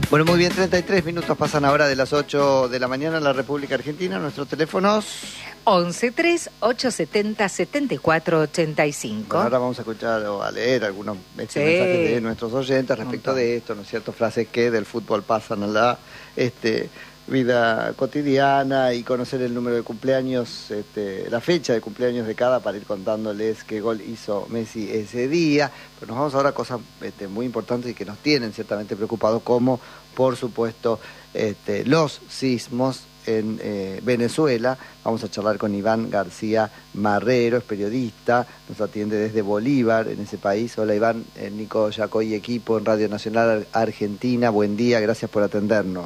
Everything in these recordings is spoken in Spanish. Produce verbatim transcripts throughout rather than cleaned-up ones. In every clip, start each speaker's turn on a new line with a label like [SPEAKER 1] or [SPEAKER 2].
[SPEAKER 1] Bueno, muy bien, treinta y tres minutos pasan ahora de las ocho de la mañana en la República Argentina. Nuestros teléfonos...
[SPEAKER 2] once tres ocho setenta setenta y cuatro ochenta y cinco.
[SPEAKER 1] Bueno, ahora vamos a escuchar o a leer algunos este,
[SPEAKER 2] Sí.
[SPEAKER 1] mensajes de nuestros oyentes respecto de esto, ¿no es cierto? Frases que del fútbol pasan a la este, vida cotidiana y conocer el número de cumpleaños, este, la fecha de cumpleaños de cada para ir contándoles qué gol hizo Messi ese día. Pero nos vamos ahora a cosas este, muy importantes y que nos tienen ciertamente preocupados, como por supuesto este, los sismos en eh, Venezuela. Vamos a charlar con Iván García Marrero, es periodista, nos atiende desde Bolívar, en ese país. Hola Iván, eh, Nico Yacoy, equipo en Radio Nacional Argentina, buen día, gracias por atendernos.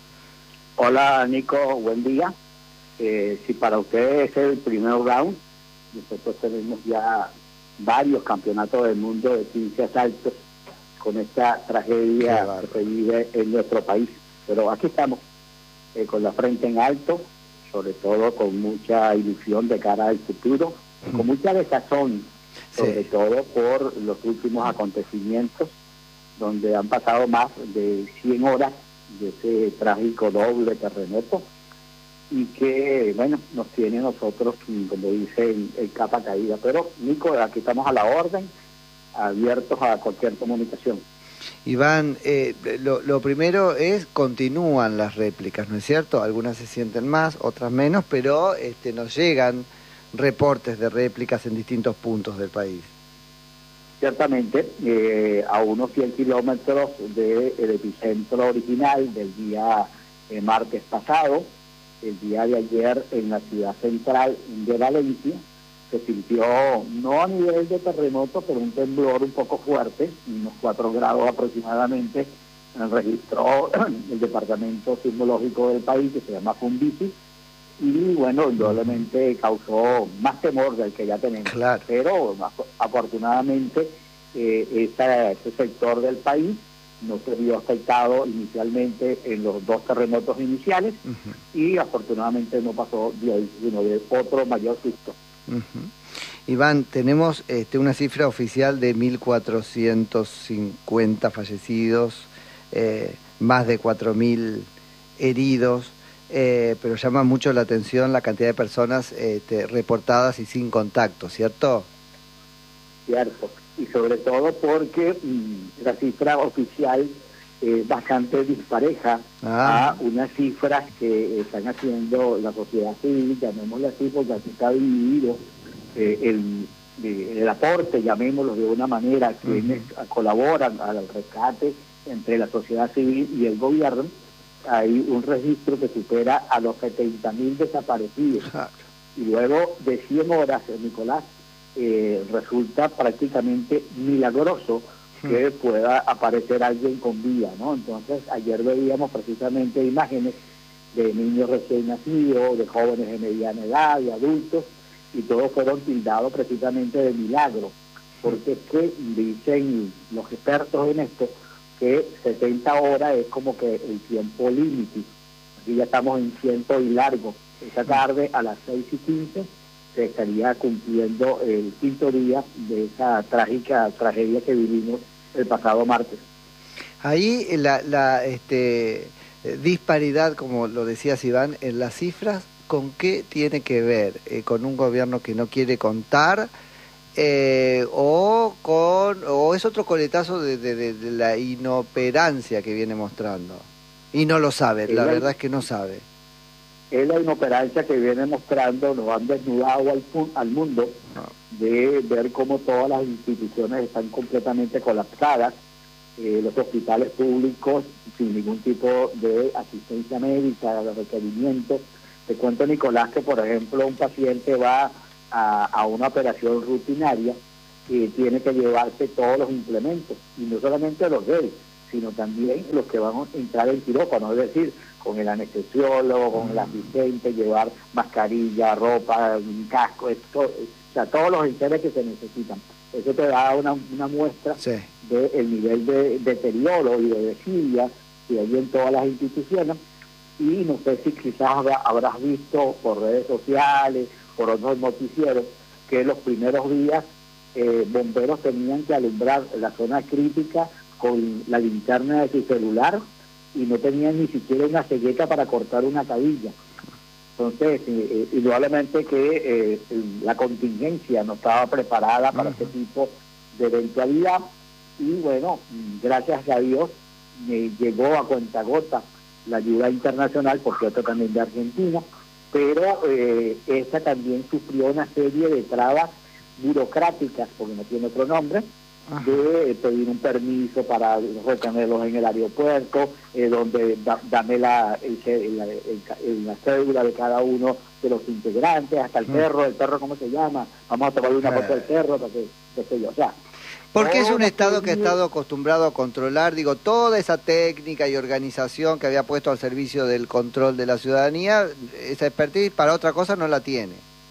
[SPEAKER 3] Hola Nico, buen día. Eh, si para ustedes es el primer round, nosotros tenemos ya varios campeonatos del mundo de quince asaltos con esta tragedia que se vive en nuestro país. Pero aquí estamos. Eh, con la frente en alto, sobre todo con mucha ilusión de cara al futuro, mm. con mucha desazón, sobre sí. todo por los últimos acontecimientos, donde han pasado más de cien horas de ese trágico doble terremoto, y que, bueno, nos tiene nosotros, como dice, en, en capa caída. Pero, Nico, aquí estamos a la orden, abiertos a cualquier comunicación.
[SPEAKER 1] Iván, eh, lo, lo primero es, continúan las réplicas, ¿no es cierto? Algunas se sienten más, otras menos, pero este, nos llegan reportes de réplicas en distintos puntos del país.
[SPEAKER 3] Ciertamente, eh, a unos cien kilómetros del epicentro original del día eh, martes pasado, el día de ayer en la ciudad central de Valencia, se sintió, no a nivel de terremoto, pero un temblor un poco fuerte, unos cuatro grados aproximadamente, registró el departamento sismológico del país, que se llama Fundisi, y bueno, indudablemente causó más temor del que ya tenemos.
[SPEAKER 1] Claro. Pero
[SPEAKER 3] afortunadamente eh, esta, este sector del país no se vio afectado inicialmente en los dos terremotos iniciales, uh-huh. y afortunadamente no pasó de ahí, sino de otro mayor susto.
[SPEAKER 1] Uh-huh. Iván, tenemos este, una cifra oficial de mil cuatrocientos cincuenta fallecidos, eh, más de cuatro mil heridos, eh, pero llama mucho la atención la cantidad de personas este, reportadas y sin contacto, ¿cierto?
[SPEAKER 3] Cierto, y sobre todo porque mmm, la cifra oficial es bastante dispareja ah. a unas cifras que están haciendo la sociedad civil, llamémosle así, porque aquí está dividido eh, el, eh, el aporte, llamémoslo de una manera, quienes uh-huh. colaboran al rescate entre la sociedad civil y el gobierno. Hay un registro que supera a los setenta mil desaparecidos. Uh-huh. Y luego de cien horas, Nicolás, eh, resulta prácticamente milagroso que pueda aparecer alguien con vida, ¿no? Entonces, ayer veíamos precisamente imágenes de niños recién nacidos, de jóvenes de mediana edad, de adultos, y todos fueron tildados precisamente de milagro, porque es que dicen los expertos en esto que setenta horas es como que el tiempo límite. Aquí ya estamos en ciento y largo. Esta tarde a las seis y quince se estaría cumpliendo el quinto día de esa trágica tragedia que vivimos el pasado martes.
[SPEAKER 1] Ahí la, la este, disparidad, como lo decías Iván, en las cifras, ¿con qué tiene que ver? Eh, ¿Con un gobierno que no quiere contar? Eh, o con o es otro coletazo de, de, de, de la inoperancia que viene mostrando? Y no lo sabe, la, la verdad es que no sabe.
[SPEAKER 3] Es la inoperancia que viene mostrando, nos han desnudado al, al mundo, no. de ver cómo todas las instituciones están completamente colapsadas, eh, los hospitales públicos sin ningún tipo de asistencia médica, de requerimiento. Te cuento, Nicolás, que por ejemplo un paciente va a, a una operación rutinaria y tiene que llevarse todos los implementos, y no solamente los de él, sino también los que van a entrar en quirófano, es decir, con el anestesiólogo, con el asistente, llevar mascarilla, ropa, un casco, esto, o sea, todos los enseres que se necesitan. Eso te da una, una muestra sí. del nivel de deterioro y de desidia que hay en todas las instituciones. Y no sé si quizás habrá, habrás visto por redes sociales, por otros noticieros, que los primeros días eh, bomberos tenían que alumbrar la zona crítica con la linterna de su celular, y no tenían ni siquiera una cegueta para cortar una cabilla. Entonces, eh, indudablemente que eh, la contingencia no estaba preparada para uh-huh. este tipo de eventualidad, y bueno, gracias a Dios eh, llegó a cuentagotas la ayuda internacional, por cierto también de Argentina, pero eh, esta también sufrió una serie de trabas burocráticas, porque no tiene otro nombre, Ajá. de pedir un permiso para retenerlos en el aeropuerto, eh, donde da, dame la, el, el, el, el, la cédula de cada uno de los integrantes, hasta el mm. perro, el perro ¿cómo se llama? Vamos a tomar una foto del perro, para que, qué sé yo, o sea,
[SPEAKER 1] porque es un Estado que ha estado acostumbrado a controlar, digo, toda esa técnica y organización que había puesto al servicio del control de la ciudadanía, esa expertise para otra cosa no la tiene.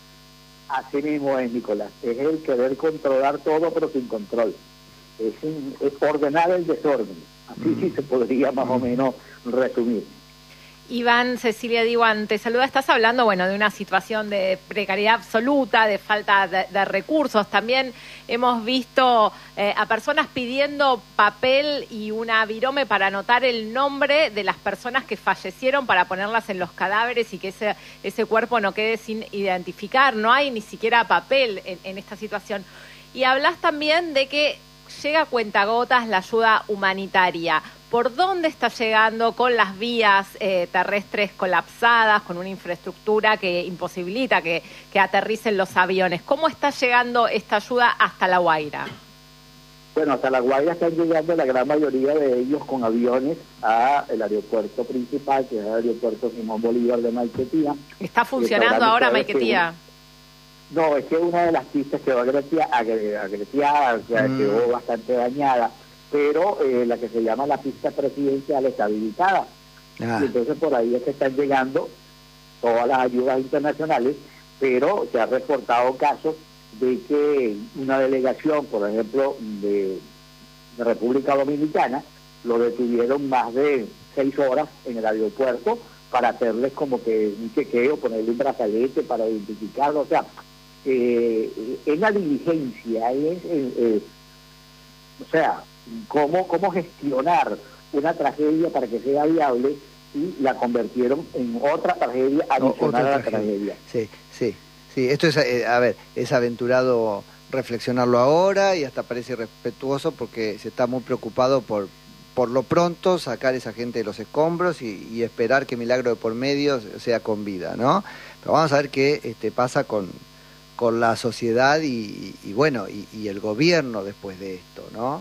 [SPEAKER 3] Así mismo es, Nicolás, es el querer controlar todo pero sin control, es, un, es ordenar el desorden, así mm. sí se podría más mm. o menos resumir.
[SPEAKER 4] Iván, Cecilia Diwan, te saluda. Estás hablando, bueno, de una situación de precariedad absoluta, de falta de, de recursos. También hemos visto eh, a personas pidiendo papel y una virome para anotar el nombre de las personas que fallecieron para ponerlas en los cadáveres y que ese, ese cuerpo no quede sin identificar. No hay ni siquiera papel en, en esta situación. Y hablas también de que llega a cuentagotas la ayuda humanitaria. ¿Por dónde está llegando con las vías eh, terrestres colapsadas, con una infraestructura que imposibilita que, que aterricen los aviones? ¿Cómo está llegando esta ayuda hasta La Guaira?
[SPEAKER 3] Bueno, hasta La Guaira están llegando la gran mayoría de ellos con aviones al aeropuerto principal, que es el aeropuerto Simón Bolívar de Maiquetía.
[SPEAKER 4] ¿Está funcionando ahora Maiquetía?
[SPEAKER 3] Que, no, es que una de las pistas que va a Grecia, a Grecia, o sea, mm. quedó bastante dañada, pero eh, la que se llama la pista presidencial está habilitada. Ah. Y entonces por ahí es que están llegando todas las ayudas internacionales, pero se han reportado casos de que una delegación, por ejemplo, de, de República Dominicana, lo detuvieron más de seis horas en el aeropuerto para hacerles como que un chequeo, ponerle un brazalete para identificarlo. O sea, eh, es la diligencia, es, eh, eh, o sea, cómo, cómo gestionar una tragedia para que sea viable, y la convirtieron en otra tragedia adicional a la tragedia.
[SPEAKER 1] Sí, sí, sí. Esto es, eh, a ver, es aventurado reflexionarlo ahora y hasta parece irrespetuoso porque se está muy preocupado por, por lo pronto, sacar a esa gente de los escombros y, y esperar que milagro de por medio sea con vida, ¿no? Pero vamos a ver qué este, pasa con, con la sociedad y, y bueno, y, y el gobierno después de esto, ¿no?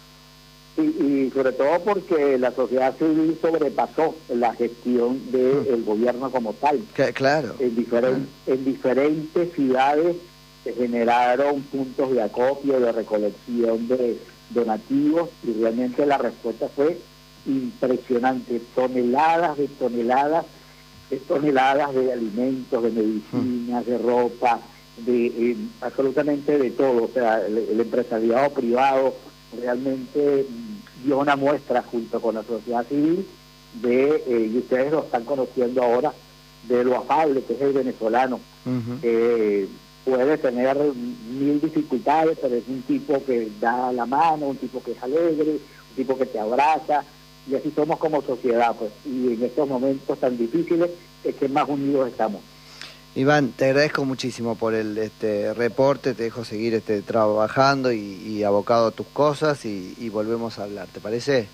[SPEAKER 3] Y, y sobre todo porque la sociedad civil sobrepasó la gestión del mm. gobierno como tal.
[SPEAKER 1] Claro.
[SPEAKER 3] En, diferen, ah. en diferentes ciudades se generaron puntos de acopio, de recolección de donativos, y realmente la respuesta fue impresionante. Toneladas de toneladas, de toneladas de alimentos, de medicinas, mm. de ropa, de eh, absolutamente de todo. O sea, el, el empresariado privado realmente dio una muestra junto con la sociedad civil de, eh, y ustedes lo están conociendo ahora, de lo afable que es el venezolano. Uh-huh. eh, puede tener mil dificultades, pero es un tipo que da la mano, un tipo que es alegre, un tipo que te abraza, y así somos como sociedad, pues, y en estos momentos tan difíciles es que más unidos estamos.
[SPEAKER 1] Iván, te agradezco muchísimo por el este reporte, te dejo seguir este trabajando y, y abocado a tus cosas y, y volvemos a hablar, ¿te parece?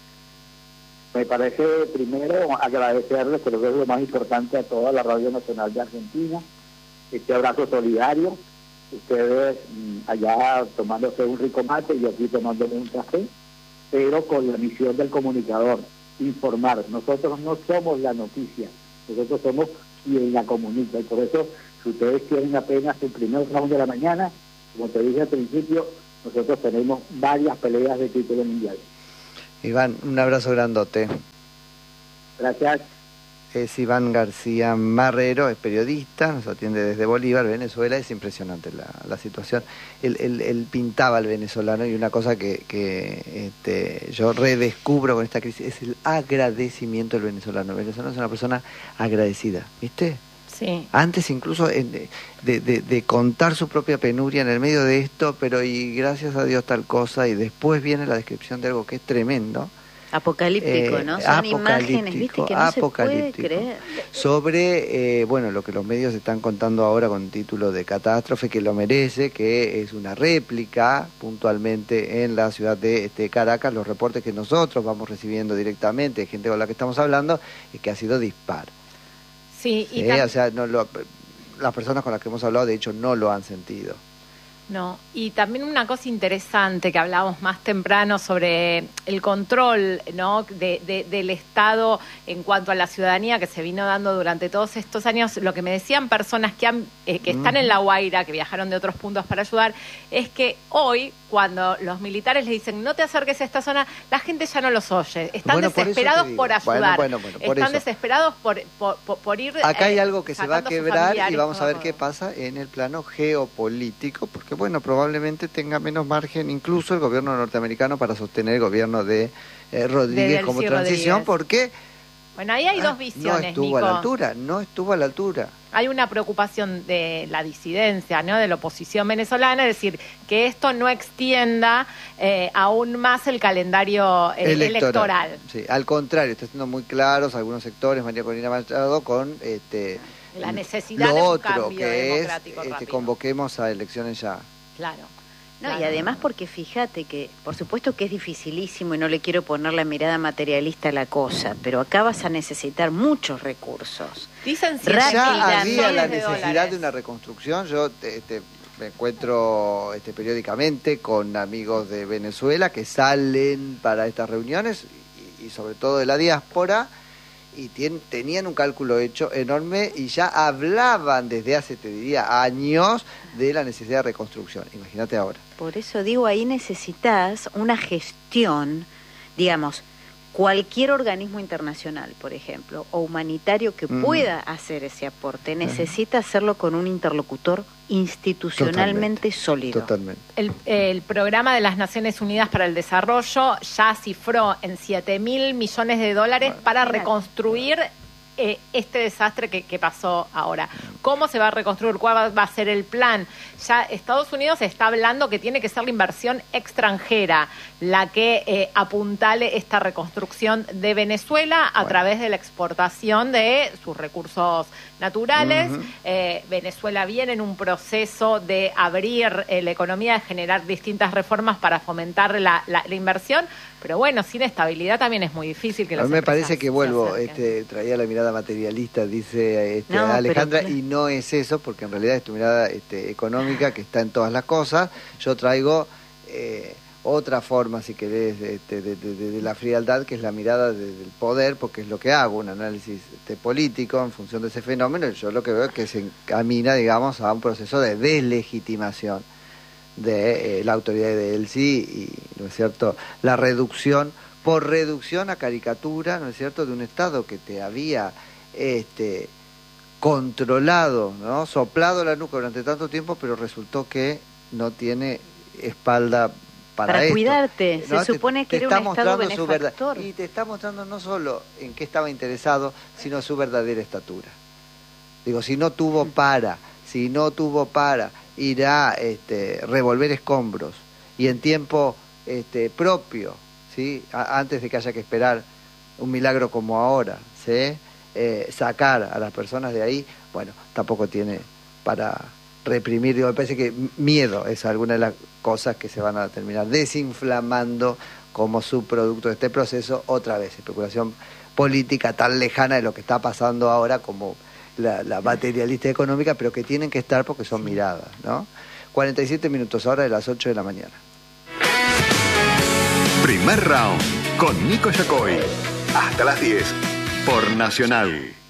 [SPEAKER 3] Me parece primero agradecerles, creo que es lo más importante, a toda la Radio Nacional de Argentina, este abrazo solidario, ustedes allá tomándose un rico mate y aquí tomándome un café, pero con la misión del comunicador, informar. Nosotros no somos la noticia, nosotros somos quien la comunica, y por eso, si ustedes quieren apenas el primer round de la mañana, como te dije al principio, nosotros tenemos varias peleas de título mundial.
[SPEAKER 1] Iván, un abrazo grandote.
[SPEAKER 3] Gracias.
[SPEAKER 1] Es Iván García Marrero, es periodista, nos atiende desde Bolívar, Venezuela. Es impresionante la, la situación. Él, él, él pintaba al venezolano, y una cosa que, que este, yo redescubro con esta crisis es el agradecimiento del venezolano. El venezolano es una persona agradecida, ¿viste?
[SPEAKER 4] Sí.
[SPEAKER 1] Antes incluso de, de, de, de contar su propia penuria en el medio de esto, pero y gracias a Dios tal cosa, y después viene la descripción de algo que es tremendo.
[SPEAKER 5] Apocalíptico,
[SPEAKER 1] eh,
[SPEAKER 5] ¿no? Son imágenes, viste, que no se puede creer.
[SPEAKER 1] Sobre, eh, bueno, lo que los medios están contando ahora con título de catástrofe, que lo merece, que es una réplica puntualmente en la ciudad de este, Caracas. Los reportes que nosotros vamos recibiendo directamente de gente con la que estamos hablando es que ha sido dispar.
[SPEAKER 4] Sí,
[SPEAKER 1] ¿Sí?
[SPEAKER 4] y
[SPEAKER 1] O sea, no lo, las personas con las que hemos hablado, de hecho, no lo han sentido.
[SPEAKER 4] No, y también una cosa interesante que hablábamos más temprano sobre el control, ¿no?, de, de, del Estado en cuanto a la ciudadanía que se vino dando durante todos estos años. Lo que me decían personas que, han, eh, que están en La Guaira, que viajaron de otros puntos para ayudar, es que hoy, cuando los militares les dicen no te acerques a esta zona, la gente ya no los oye. Están
[SPEAKER 1] bueno,
[SPEAKER 4] desesperados
[SPEAKER 1] por,
[SPEAKER 4] por ayudar.
[SPEAKER 1] Bueno, bueno, bueno, por
[SPEAKER 4] Están
[SPEAKER 1] eso.
[SPEAKER 4] desesperados por, por, por, por ir...
[SPEAKER 1] Acá hay
[SPEAKER 4] eh,
[SPEAKER 1] algo que se va a quebrar y vamos a ver qué pasa en el plano geopolítico, porque bueno, probablemente tenga menos margen incluso el gobierno norteamericano para sostener el gobierno de eh, Rodríguez de como transición, Rodríguez. Porque
[SPEAKER 4] bueno, ahí hay
[SPEAKER 1] ah,
[SPEAKER 4] dos visiones,
[SPEAKER 1] no estuvo
[SPEAKER 4] Nico.
[SPEAKER 1] a la altura, no estuvo a la altura.
[SPEAKER 4] Hay una preocupación de la disidencia, ¿no?, de la oposición venezolana, es decir, que esto no extienda eh, aún más el calendario eh, electoral. electoral.
[SPEAKER 1] Sí, al contrario, está siendo muy claros algunos sectores, María Corina Machado, con este
[SPEAKER 4] la necesidad
[SPEAKER 1] lo
[SPEAKER 4] de un
[SPEAKER 1] otro,
[SPEAKER 4] cambio
[SPEAKER 1] que
[SPEAKER 4] democrático
[SPEAKER 1] es este,
[SPEAKER 4] rápido.
[SPEAKER 1] Convoquemos a elecciones ya.
[SPEAKER 4] Claro.
[SPEAKER 5] No,
[SPEAKER 4] claro.
[SPEAKER 5] Y además porque fíjate que, por supuesto que es dificilísimo y no le quiero poner la mirada materialista a la cosa, pero acá vas a necesitar muchos recursos.
[SPEAKER 4] Dicen
[SPEAKER 1] si ya había la
[SPEAKER 4] de
[SPEAKER 1] necesidad
[SPEAKER 4] dólares.
[SPEAKER 1] de una reconstrucción. Yo este, me encuentro este, periódicamente con amigos de Venezuela que salen para estas reuniones y, y sobre todo de la diáspora, y tien, tenían un cálculo hecho enorme y ya hablaban desde hace, te diría, años de la necesidad de reconstrucción. Imagínate ahora.
[SPEAKER 5] Por eso digo, ahí necesitas una gestión, digamos, cualquier organismo internacional, por ejemplo, o humanitario que mm. pueda hacer ese aporte, necesita hacerlo con un interlocutor institucionalmente
[SPEAKER 1] Totalmente.
[SPEAKER 5] sólido.
[SPEAKER 1] Totalmente.
[SPEAKER 4] El, el programa de las Naciones Unidas para el Desarrollo ya cifró en siete mil millones de dólares bueno, para mira. reconstruir eh, este desastre que, que pasó ahora. ¿Cómo se va a reconstruir? ¿Cuál va a ser el plan? Ya Estados Unidos está hablando que tiene que ser la inversión extranjera la que eh, apuntale esta reconstrucción de Venezuela a bueno. través de la exportación de sus recursos naturales. Uh-huh. eh, Venezuela viene en un proceso de abrir eh, la economía, de generar distintas reformas para fomentar la, la, la inversión, pero bueno, sin estabilidad también es muy difícil que las
[SPEAKER 1] A mí me
[SPEAKER 4] empresas
[SPEAKER 1] parece que vuelvo, este, traía la mirada materialista, dice este,
[SPEAKER 5] no,
[SPEAKER 1] Alejandra,
[SPEAKER 5] pero...
[SPEAKER 1] y no es eso, porque en realidad es tu mirada este, económica que está en todas las cosas. Yo traigo eh, otra forma, si querés, este, de, de, de, de la frialdad, que es la mirada de, del poder, porque es lo que hago, un análisis este, político en función de ese fenómeno, y yo lo que veo es que se encamina, digamos, a un proceso de deslegitimación de eh, la autoridad de Elsi y, ¿no es cierto?, la reducción, por reducción a caricatura, ¿no es cierto?, de un Estado que te había este, controlado, ¿no?, soplado la nuca durante tanto tiempo, pero resultó que no tiene espalda para,
[SPEAKER 5] para
[SPEAKER 1] esto,
[SPEAKER 5] cuidarte,
[SPEAKER 1] ¿no?
[SPEAKER 5] se supone que
[SPEAKER 1] te,
[SPEAKER 5] era
[SPEAKER 1] te
[SPEAKER 5] un Estado
[SPEAKER 1] mostrando su verdad,
[SPEAKER 5] benefactor.
[SPEAKER 1] y te está mostrando no solo en qué estaba interesado, sino su verdadera estatura. Digo, si no tuvo para, si no tuvo para ir a este, revolver escombros y en tiempo este, propio, ¿sí?, a, antes de que haya que esperar un milagro como ahora, ¿sí?, eh, sacar a las personas de ahí, bueno, tampoco tiene para reprimir. Digo, me parece que miedo es alguna de las cosas que se van a terminar desinflamando como subproducto de este proceso. Otra vez, especulación política tan lejana de lo que está pasando ahora como la, la materialista económica, pero que tienen que estar porque son miradas, ¿no? cuarenta y siete minutos ahora de las ocho de la mañana.
[SPEAKER 6] Primer round con Nico Yacoy. Hasta las diez por Nacional.